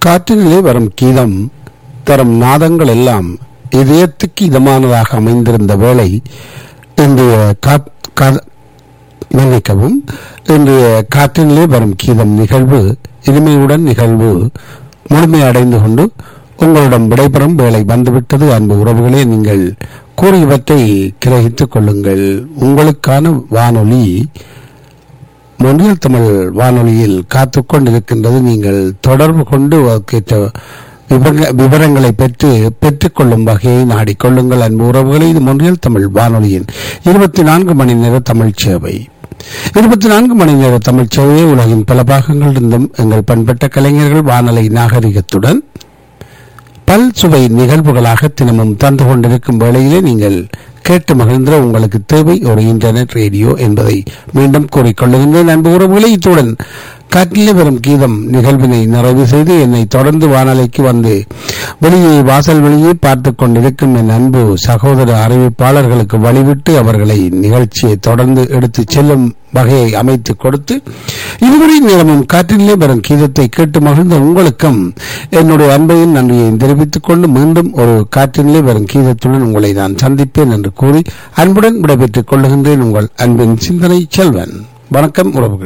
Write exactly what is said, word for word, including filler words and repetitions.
காற்றினிலே வரும் கீதம் தரும் நாதங்கள் எல்லாம் இதயத்துக்கு இதமானதாக அமைந்திருந்த வேளை இன்றைய மன்னிக்கவும் இன்றைய காற்றினிலே வரும் கீதம் நிகழ்வு இனிமையுடன் நிகழ்வு முழுமையடைந்து கொண்டு உங்களிடம் விடைபெறும் வேளை வந்துவிட்டது. அன்பு உறவுகளே, நீங்கள் கூறியவற்றை கிரகித்துக் கொள்ளுங்கள். உங்களுக்கான வானொலி மொழியல் தமிழ் வானொலியில் காத்துக்கொண்டிருக்கின்றது. நீங்கள் தொடர்பு கொண்டு கேட்ட விவரங்களை பெற்று பெற்றுக்கொள்ளும் வகையை நாடிக்கொள்ளுங்கள். அன்பு உறவுகளை, இது மொழியல் தமிழ் வானொலியின் இருபத்தி நான்கு மணி நேர தமிழ் சேவை. இருபத்தி நான்கு மணி நேர தமிழ் சேவையை உலகின் பல பாகங்களிலிருந்தும் எங்கள் பண்பட்ட கலைஞர்கள் வானொலி நாகரிகத்துடன் பல் சுவை நிகழ்வுகளாக தினமும் தந்து கொண்டிருக்கும் வேளையிலே நீங்கள் கேட்டு மகிழ்ந்த உங்களுக்கு தேவை ஒரு இன்டர்நெட் ரேடியோ என்பதை மீண்டும் கூறிக்கொள்ளுகின்றேன். அன்பு உறவுகளை, இத்துடன் காற்றிலே வரும் கீதம் நிகழ்வினை நிறைவு செய்து என்னை தொடர்ந்து வானொலிக்கு வந்து வெளியே வாசல் வெளியே பார்த்துக் கொண்டிருக்கும் என் அன்பு சகோதர அறிவிப்பாளர்களுக்கு வழிவிட்டு அவர்களை நிகழ்ச்சியை தொடர்ந்து எடுத்துச் செல்லும் வகையை அமைத்துக் கொடுத்து இதுவரை நேரமும் காற்றிலே வரும் கீதத்தை கேட்டு மகிழ்ந்த உங்களுக்கும் என்னுடைய அன்பையும் நன்றியையும் தெரிவித்துக் கொண்டு மீண்டும் ஒரு காற்றிலே வரும் கீதத்துடன் உங்களை நான் சந்திப்பேன் என்று கூறி அன்புடன் விடைபெற்றுக் கொள்ளுகின்றேன். உங்கள் அன்பின் சிந்தனை செல்வன். வணக்கம் உறவுகள்.